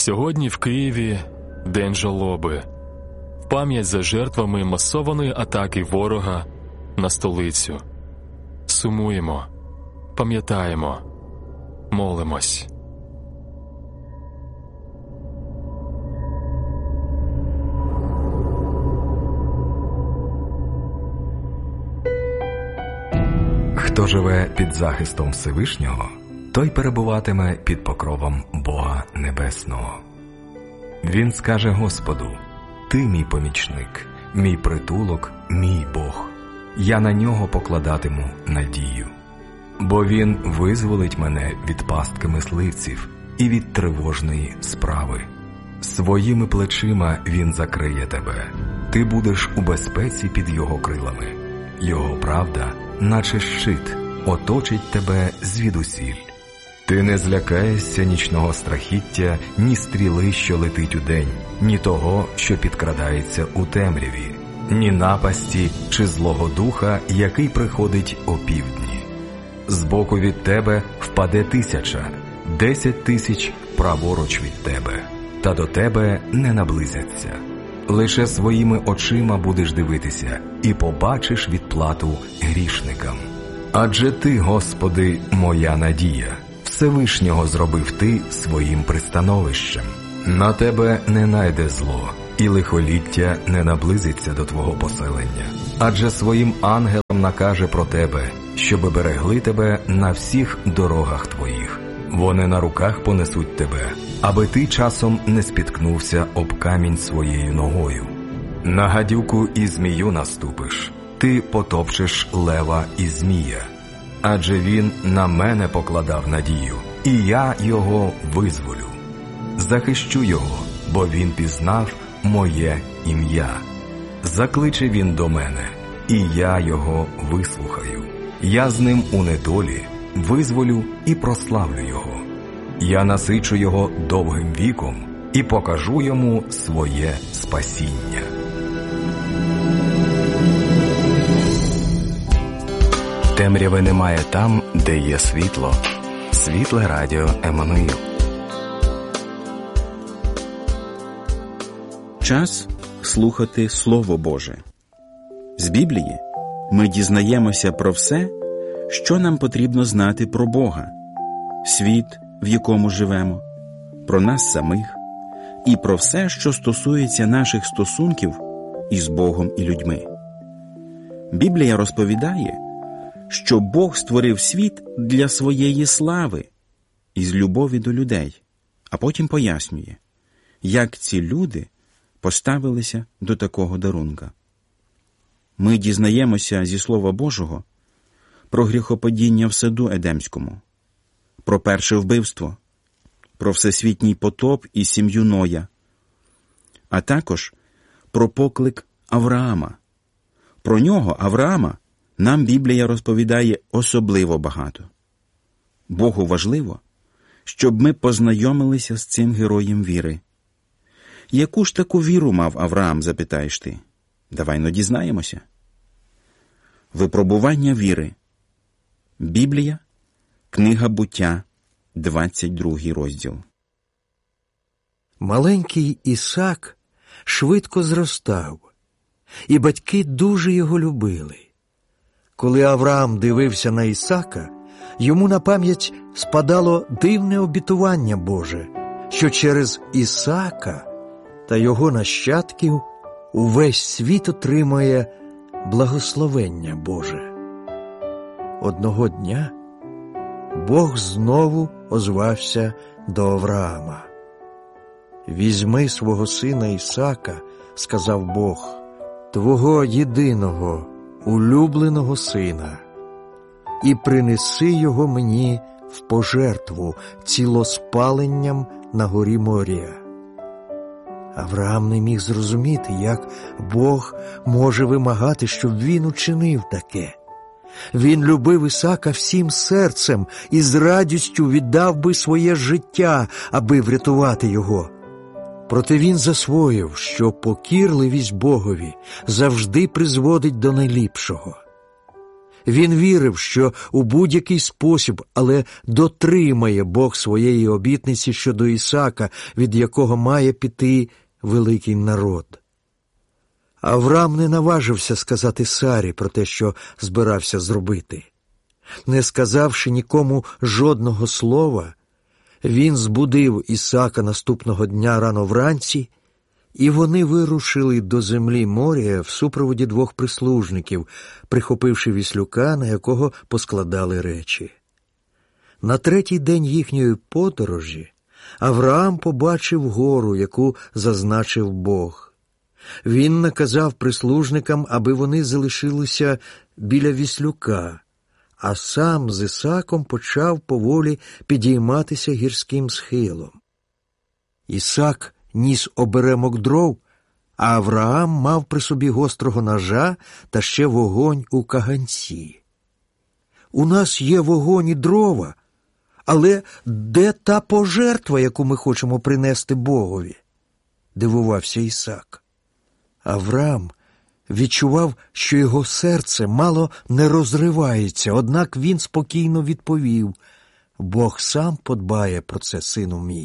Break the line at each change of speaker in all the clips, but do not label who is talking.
Сьогодні в Києві День жалоби. В пам'ять за жертвами масованої атаки ворога на столицю. Сумуємо, пам'ятаємо, молимось.
Хто живе під захистом Всевишнього, той перебуватиме під покровом Бога Небесного. Він скаже Господу: «Ти мій помічник, мій притулок, мій Бог. Я на нього покладатиму надію. Бо він визволить мене від пастки мисливців і від тривожної справи. Своїми плечима він закриє тебе. Ти будеш у безпеці під його крилами. Його правда, наче щит, оточить тебе звідусіль. Ти не злякаєшся нічного страхіття, ні стріли, що летить удень, ні того, що підкрадається у темряві, ні напасті чи злого духа, який приходить опівдні. Збоку від тебе впаде 1000, 10 000 праворуч від тебе, та до тебе не наблизяться. Лише своїми очима будеш дивитися і побачиш відплату грішникам. Адже ти, Господи, моя надія, Всевишнього зробив ти своїм пристановищем. На тебе не найде зло, і лихоліття не наблизиться до твого поселення. Адже своїм ангелам накаже про тебе, щоби берегли тебе на всіх дорогах твоїх. Вони на руках понесуть тебе, аби ти часом не спіткнувся об камінь своєю ногою. На гадюку і змію наступиш, ти потопчеш лева і змія. Адже він на мене покладав надію, і я його визволю. Захищу його, бо він пізнав моє ім'я. Закличе він до мене, і я його вислухаю. Я з ним у недолі визволю і прославлю його. Я насичу його довгим віком і покажу йому своє спасіння.
Темряви немає там, де є світло. Світле радіо Еммануїл.
Час слухати Слово Боже. З Біблії ми дізнаємося про все, що нам потрібно знати про Бога, світ, в якому живемо, про нас самих і про все, що стосується наших стосунків із Богом і людьми. Біблія розповідає, що Бог створив світ для своєї слави, із любові до людей, а потім пояснює, як ці люди поставилися до такого дарунка. Ми дізнаємося зі Слова Божого про гріхопадіння в саду Едемському, про перше вбивство, про всесвітній потоп і сім'ю Ноя, а також про поклик Авраама. Про нього, Авраама, нам Біблія розповідає особливо багато. Богу важливо, щоб ми познайомилися з цим героєм віри. Яку ж таку віру мав Авраам, запитаєш ти? Давай-но дізнаємося. Випробування віри. Біблія, книга Буття, 22 розділ.
Маленький Ісак швидко зростав, і батьки дуже його любили. Коли Авраам дивився на Ісака, йому на пам'ять спадало дивне обітування Боже, що через Ісака та його нащадків увесь світ отримає благословення Боже. Одного дня Бог знову озвався до Авраама. «Візьми свого сина Ісака, – сказав Бог, – твого єдиного, улюбленого сина, і принеси його мені в пожертву цілоспаленням на горі Морія». Авраам не міг зрозуміти, як Бог може вимагати, щоб він учинив таке. Він любив Ісака всім серцем і з радістю віддав би своє життя, аби врятувати його. Проте він засвоїв, що покірливість Богові завжди призводить до найліпшого. Він вірив, що у будь-який спосіб, але дотримає Бог своєї обітниці щодо Ісаака, від якого має піти великий народ. Авраам не наважився сказати Сарі про те, що збирався зробити. Не сказавши нікому жодного слова, він збудив Ісаака наступного дня рано вранці, і вони вирушили до землі Морія в супроводі 2 прислужників, прихопивши віслюка, на якого поскладали речі. На 3-й день їхньої подорожі Авраам побачив гору, яку зазначив Бог. Він наказав прислужникам, аби вони залишилися біля віслюка, а сам з Ісааком почав поволі підійматися гірським схилом. Ісаак ніс оберемок дров, а Авраам мав при собі гострого ножа та ще вогонь у каганці. «У нас є вогонь і дрова, але де та пожертва, яку ми хочемо принести Богові?» – дивувався Ісаак. Авраам відчував, що його серце мало не розривається, однак він спокійно відповів: «Бог сам подбає про це, сину мій».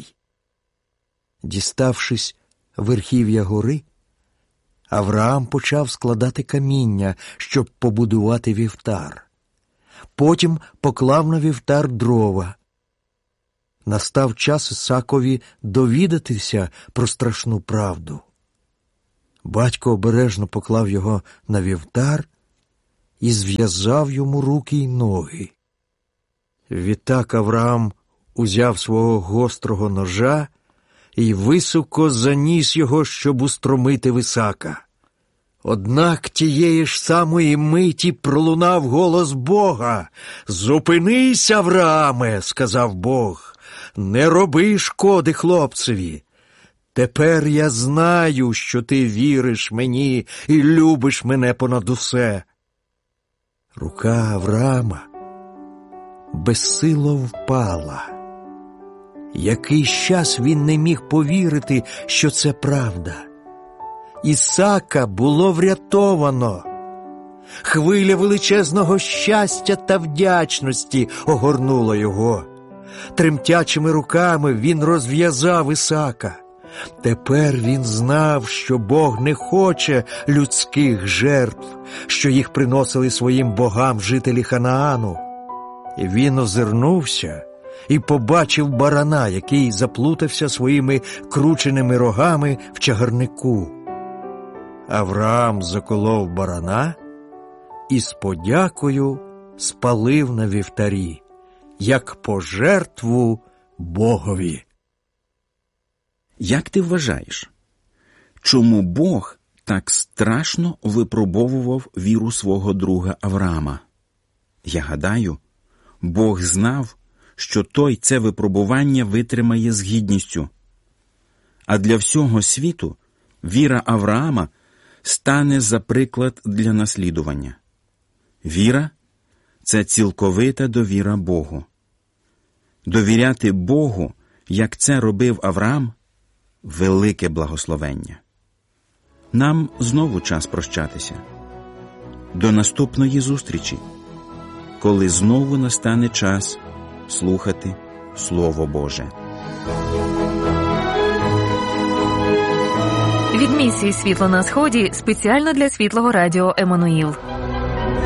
Діставшись верхів'я гори, Авраам почав складати каміння, щоб побудувати вівтар. Потім поклав на вівтар дрова. Настав час Ісаакові довідатися про страшну правду. Батько обережно поклав його на вівтар і зв'язав йому руки й ноги. Відтак Авраам узяв свого гострого ножа і високо заніс його, щоб устромити в Ісаака. Однак тієї ж самої миті пролунав голос Бога. «Зупинись, Аврааме!» – сказав Бог. «Не роби шкоди хлопцеві. Тепер я знаю, що ти віриш мені і любиш мене понад усе». Рука Авраама безсило впала. Якийсь час він не міг повірити, що це правда. Ісаака було врятовано. Хвиля величезного щастя та вдячності огорнула його. Тремтячими руками він розв'язав Ісаака. Тепер він знав, що Бог не хоче людських жертв, що їх приносили своїм богам жителі Ханаану. І він озирнувся і побачив барана, який заплутався своїми крученими рогами в чагарнику. Авраам заколов барана і з подякою спалив на вівтарі, як пожертву Богові.
Як ти вважаєш, чому Бог так страшно випробовував віру свого друга Авраама? Я гадаю, Бог знав, що той це випробування витримає з гідністю. А для всього світу віра Авраама стане за приклад для наслідування. Віра – це цілковита довіра Богу. Довіряти Богу, як це робив Авраам – велике благословення. Нам знову час прощатися. До наступної зустрічі, коли знову настане час слухати Слово Боже.
Від місії «Світло на Сході» спеціально для Світлого Радіо «Еммануїл».